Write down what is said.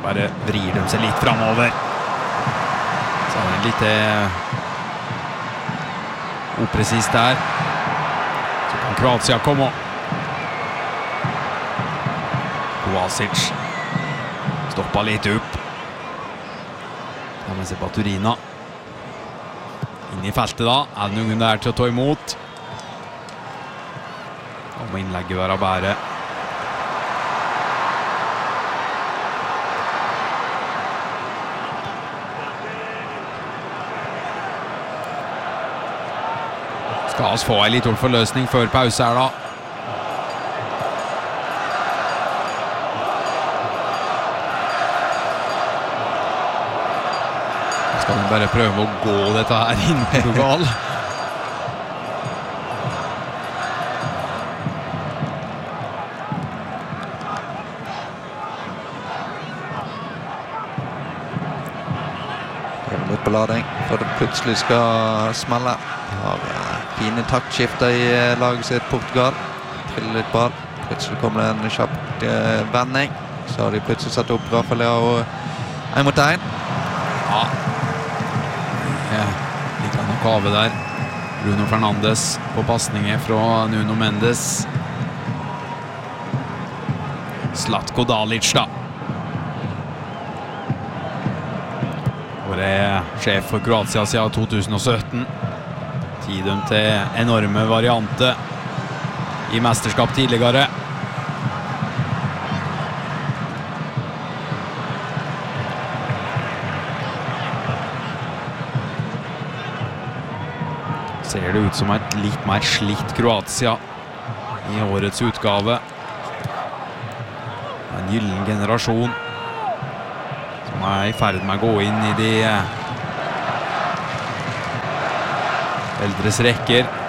Bare vrir de seg litt fremover. Så er det litt upresist der. Så kan Kroatia komme. Kovacic stoppa litt opp. Da må vi se på Turina. Inn i feltet da. Er det noen der til å ta imot? Da må innlegget være bedre. Skal oss få en litt forløsning før pause her da. Skal vi bare prøve å gå dette her inn i Portugal. Litt på lading for det plutselig skal smelle. Har fine taktskifter i laget sitt Portugal. Triller litt ball. Plutselig kommer det en kjapp vending. Så har de plutselig satt opp Rafael Leao 1 mot 1. Ja. Litt av noe kave der. Bruno Fernandes på passninger fra Nuno Mendes. Zlatko Dalic da. Og det sjef for Kroatia siden 2017. Tiden til enorme varianter i mesterskap tidligere. Ser det ut som et litt mer slitt Kroatia i årets utgave. En gyllen generasjon som er i ferd med å gå inn i de eldres rekker.